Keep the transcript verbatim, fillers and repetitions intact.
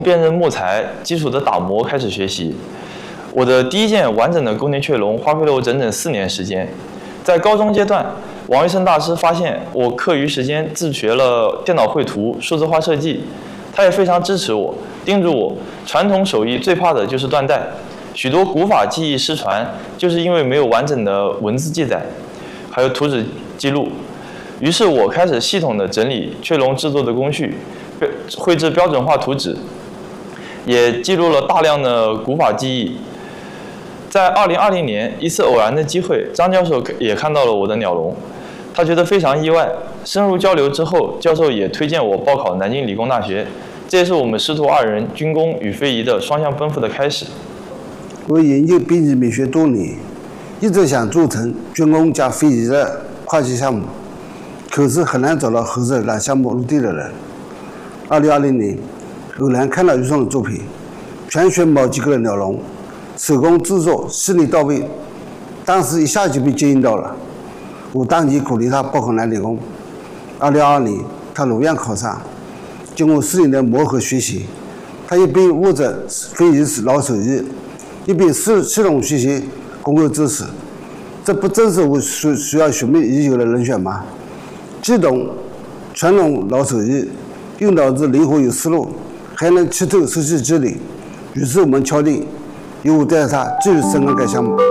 辨认木材基础的打磨开始学习。我的第一件完整的宫廷雀笼花费了我整整四年时间。在高中阶段，王医生大师发现我课余时间自学了电脑绘图、数字化设计，他也非常支持我，叮嘱我，传统手艺最怕的就是断代，许多古法技艺失传，就是因为没有完整的文字记载，还有图纸记录。于是我开始系统的整理雀笼制作的工序，绘制标准化图纸，也记录了大量的古法技艺。在二零二零年，一次偶然的机会，张教授也看到了我的鸟笼，他觉得非常意外。深入交流之后，教授也推荐我报考南京理工大学，这也是我们师徒二人军工与非遗的双向奔赴的开始。 我研究编辑美学多年，一直想做成军工加非遗的跨界项目，可是很难找到合适让项目落地的人。二零二零年，偶然看到余松的作品，全选毛机构的鸟笼，手工制作细腻到位，当时一下就被吸引到了。我当即鼓励他报考南理工。二零二二年，他如愿考上。经过四年的磨合学习，他一边握着非遗老手艺，一边系系统学习工业知识。这不正是我需需要寻觅已久的人选吗？既懂传统老手艺，又脑子灵活有思路，还能吃透设计机理。于是我们敲定，由我带着他继续深耕该项目。